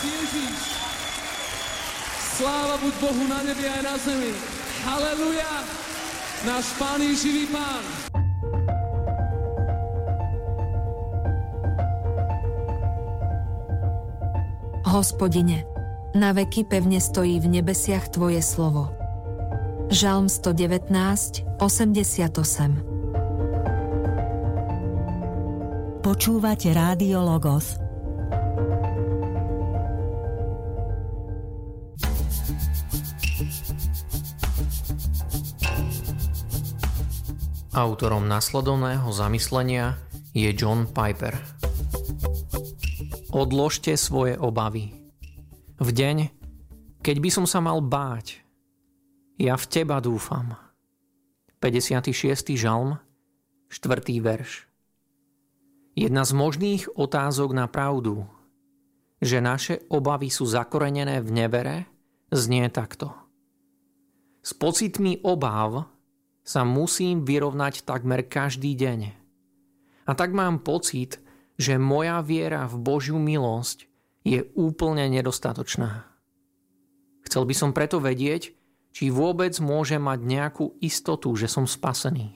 Ježiš. Sláva buď Bohu na nebi aj na zemi. Haleluja. Náš Pán je živý Pán. Hospodine, na veky pevne stojí v nebesiach Tvoje slovo. Žalm 119, 88. Počúvate Rádio Logos. Autorom nasledovného zamyslenia je John Piper. Odložte svoje obavy. V deň, keď by som sa mal báť, ja v teba dúfam. 56. žalm, 4. verš. Jedna z možných otázok na pravdu, že naše obavy sú zakorenené v nevere, znie takto. S pocitmi obáv sa musím vyrovnať takmer každý deň. A tak mám pocit, že moja viera v Božiu milosť je úplne nedostatočná. Chcel by som preto vedieť, či vôbec môžem mať nejakú istotu, že som spasený.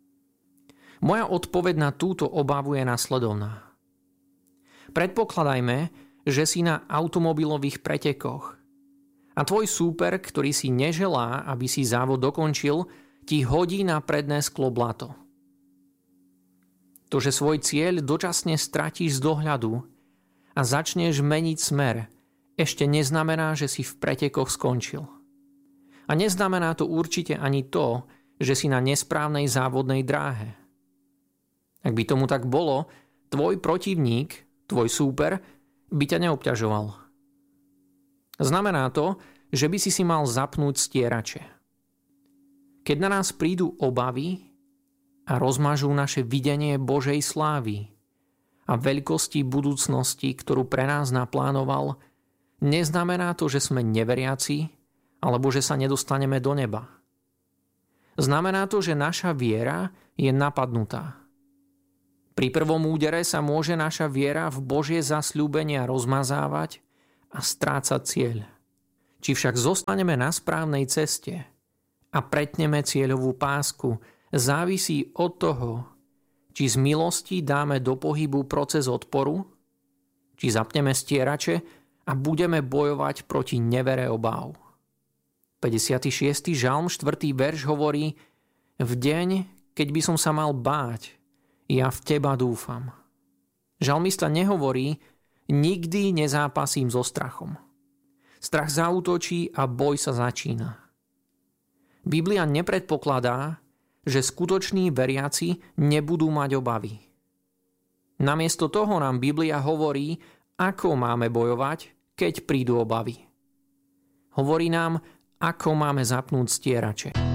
Moja odpoveď na túto obavu je nasledovná. Predpokladajme, že si na automobilových pretekoch a tvoj súper, ktorý si neželá, aby si závod dokončil, ti hodí na predné sklo blato. To, že svoj cieľ dočasne stratíš z dohľadu a začneš meniť smer, ešte neznamená, že si v pretekoch skončil. A neznamená to určite ani to, že si na nesprávnej závodnej dráhe. Ak by tomu tak bolo, tvoj protivník, tvoj súper, by ťa neobťažoval. Znamená to, že by si mal zapnúť stierače. Keď na nás prídu obavy a rozmažú naše videnie Božej slávy a veľkosti budúcnosti, ktorú pre nás naplánoval, neznamená to, že sme neveriaci alebo že sa nedostaneme do neba. Znamená to, že naša viera je napadnutá. Pri prvom údere sa môže naša viera v Božie zasľúbenia rozmazávať a strácať cieľ. Či však zostaneme na správnej ceste a pretneme cieľovú pásku, závisí od toho, či z milosti dáme do pohybu proces odporu, či zapneme stierače a budeme bojovať proti nevere obáv. 56. žalm, 4. verš hovorí: v deň, keď by som sa mal báť, ja v teba dúfam. Žalmista nehovorí: nikdy nezápasím so strachom. Strach zaútočí a boj sa začína. Biblia nepredpokladá, že skutoční veriaci nebudú mať obavy. Namiesto toho nám Biblia hovorí, ako máme bojovať, keď prídu obavy. Hovorí nám, ako máme zapnúť stierače.